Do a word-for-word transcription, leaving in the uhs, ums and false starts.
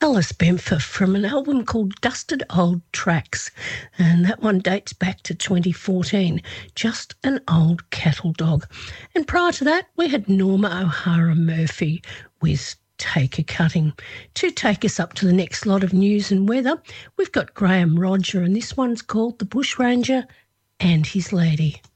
Alice Bemfer from an album called Dusted Old Tracks, and that one dates back to twenty fourteen, Just an Old Cattle Dog. And prior to that, we had Norma O'Hara Murphy with Take a Cutting. To take us up to the next lot of news and weather, we've got Graham Roger, and this one's called The Bushranger and His Lady.